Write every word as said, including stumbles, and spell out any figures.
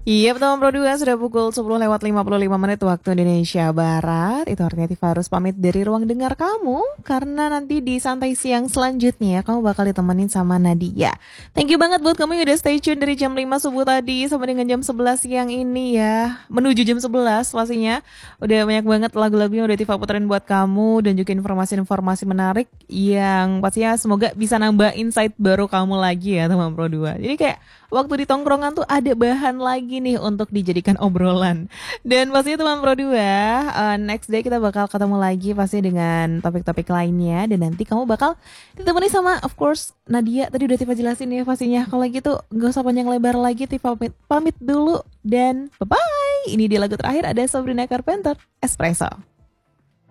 Iya, betul Bro dua, sudah pukul sepuluh lewat lima puluh lima menit waktu Indonesia Barat. Itu artinya Tifa harus pamit dari ruang dengar kamu, karena nanti di santai siang selanjutnya kamu bakal ditemenin sama Nadia. Thank you banget buat kamu yang udah stay tune dari jam lima subuh tadi sampai dengan jam sebelas siang ini ya. Menuju jam sebelas pastinya. Udah banyak banget lagu-lagu yang udah Tifa puterin buat kamu dan juga informasi-informasi menarik yang pastinya semoga bisa nambah insight baru kamu lagi ya teman Pro dua. Jadi kayak waktu di tongkrongan tuh ada bahan lagi nih untuk dijadikan obrolan. Dan pastinya teman Pro dua, uh, next day kita bakal ketemu lagi pasti dengan topik-topik lainnya. Dan nanti kamu bakal ditemani sama of course Nadia. Tadi udah Tifa jelasin ya pastinya. Kalau gitu gak usah panjang lebar lagi, Tifa pamit, pamit dulu. Dan bye-bye. Ini dia lagu terakhir, ada Sabrina Carpenter, Espresso.